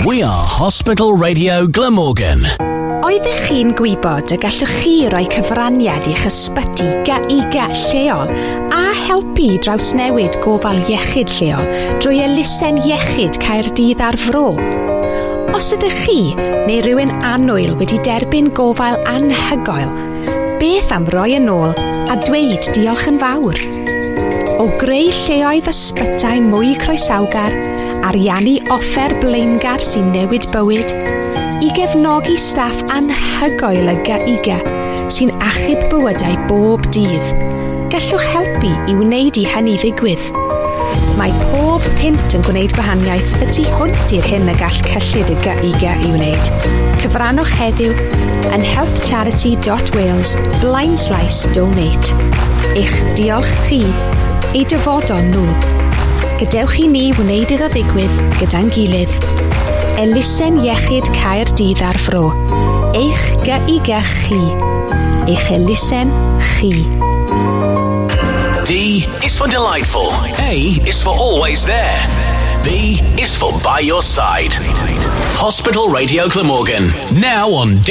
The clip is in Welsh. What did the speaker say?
We are Hospital Radio Glamorgan. Oeddech chi'n gwybod y gallwch chi roi cyfraniad i'ch ysbyty GIG lleol a helpu drawsnewid gofal iechyd lleol drwy elusen iechyd Caerdydd ar Fro? Os ydych chi neu rhywun annwyl wedi derbyn gofal anhygoel, beth am roi yn ôl a dweud diolch yn fawr? O greu lleoedd ysbytai mwy croesawgar, ariannu offer blaengar sy'n newid bywyd, i gefnogi staff anhygoel y GIG sy'n achub bywydau bob dydd. Gallwch helpu i wneud i hynny ddigwydd. Mae pob pint yn gwneud gwahaniaeth y tu hwnt i'r hyn y gall cyllid y GIG i wneud. Cyfrannwch heddiw yn healthcharity.wales/donate. Eich diolch chi, eu dyfodol nhw. Gadewch i ni wneud iddo ddigwydd gyda'n gilydd. Elusen iechyd Caerdydd ar Fro. Eich GIG chi. Eich elusen chi. D is for delightful. A is for always there. B is for by your side. Hospital Radio Glamorgan. Now on